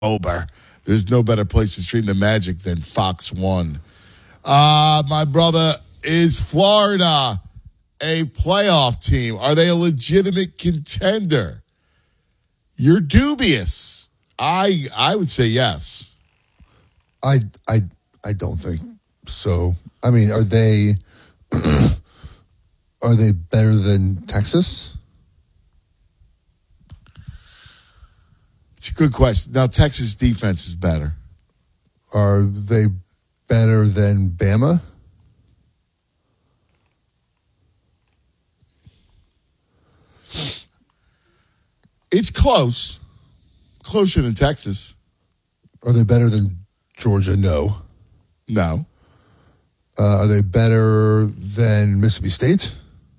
October. There's no better place to stream the Magic than Fox 1. My brother, is Florida a playoff team? Are they a legitimate contender? You're dubious. I would say yes. I don't think so. I mean, are they better than Texas? It's a good question. Now, Texas defense is better. Are they better than Bama? It's close. Closer than Texas. Are they better than Georgia? No. No. Are they better than Mississippi State?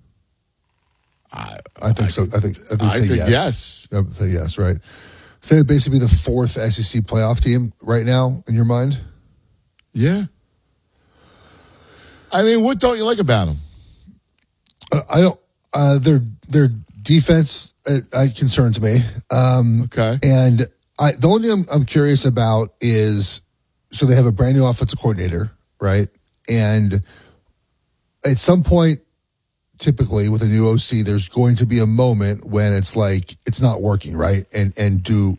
I think so. I think say yes. I would say yes, right? So they'd basically be the fourth SEC playoff team right now in your mind? Yeah. I mean, what don't you like about them? I don't. Their defense concerns me. Okay. And the only thing I'm curious about is, so they have a brand new offensive coordinator, right? And at some point, typically with a new OC, there's going to be a moment when it's like it's not working, right? And do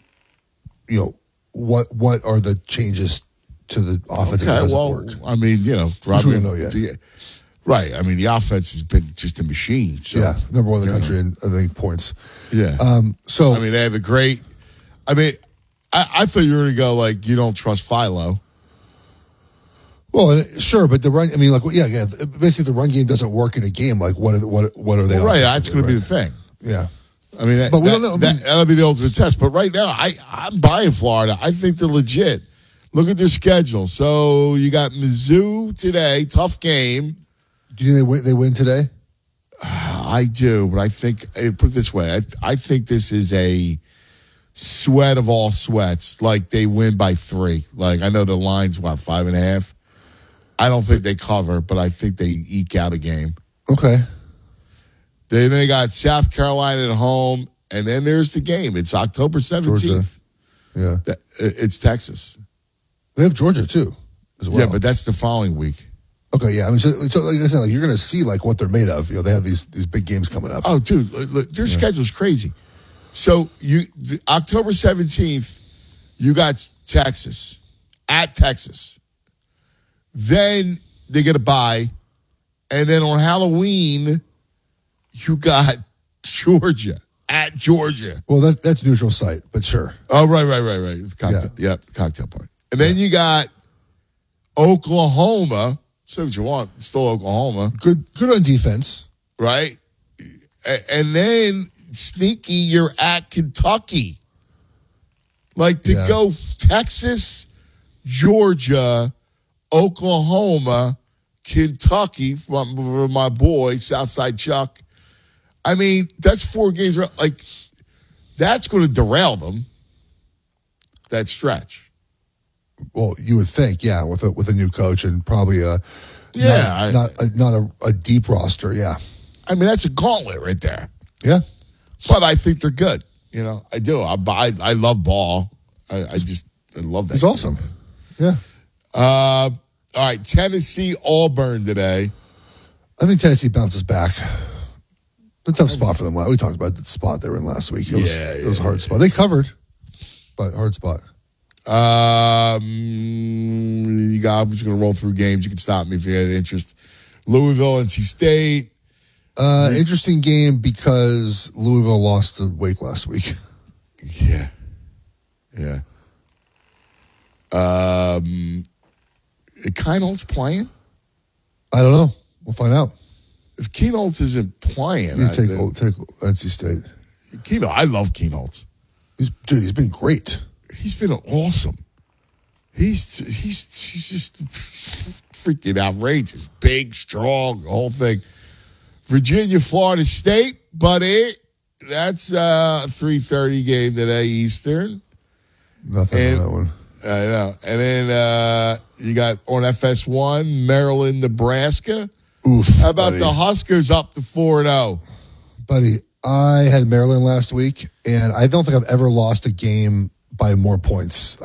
what are the changes to the offense that doesn't work? I mean, Which we don't know yet. Right. I mean, the offense has been just a machine. So, yeah, number one in the country in, I think, points. Yeah. So I mean, they have a great. I mean, I thought you were going to go like you don't trust Philo. Well, sure, but the run. I mean, like, yeah. Basically, the run game doesn't work in a game. Like, what are they? Well, right, that's going to be the thing. Yeah, I mean, but we don't know. That'll be the ultimate test. But right now, I'm buying Florida. I think they're legit. Look at their schedule. So you got Mizzou today, tough game. Do you think they win today? I do, but I think put it this way: I think this is a sweat of all sweats. Like they win by 3. Like I know the line's 5.5. I don't think they cover, but I think they eke out a game. Okay. Then they got South Carolina at home, and then there's the game. It's October 17th. Georgia. Yeah. It's Texas. They have Georgia, too, as well. Yeah, but that's the following week. Okay, yeah. I mean, so like I said, you're going to see like what they're made of. They have these big games coming up. Oh, dude, their schedule's crazy. So October 17th, you got Texas at Texas. Then they get a bye. And then on Halloween, you got Georgia at Georgia. Well, that's neutral site, but sure. Oh, right. It's cocktail. Yeah. Yep, cocktail party. And then you got Oklahoma. Say what you want. It's still Oklahoma. Good on defense. Right? And then sneaky, you're at Kentucky. Like to go Texas, Georgia, Oklahoma, Kentucky for my boy, Southside Chuck. I mean, that's 4 games. Like, that's going to derail them, that stretch. Well, you would think, yeah, with a new coach and probably not a deep roster, yeah. I mean, that's a gauntlet right there. Yeah. But I think they're good. I do. I love ball. I love that. It's awesome. Yeah. All right, Tennessee, Auburn today. I think Tennessee bounces back. It's a tough spot for them. We talked about the spot they were in last week. It was a hard spot. They covered, but hard spot. I'm just going to roll through games. You can stop me if you have interest. Louisville, NC State. Interesting game because Louisville lost to Wake last week. Yeah. Keynote's playing? I don't know. We'll find out. If Keynote isn't playing, you take NC State. Keynote, I love Keynote. He's been great. He's been awesome. He's just freaking outrageous. Big, strong, the whole thing. Virginia, Florida State, buddy. That's a 3:30 game today, Eastern. Nothing on that one. I know. And then you got on FS1, Maryland, Nebraska. Oof. How about the Huskers up to 4-0? Buddy, I had Maryland last week, and I don't think I've ever lost a game by more points.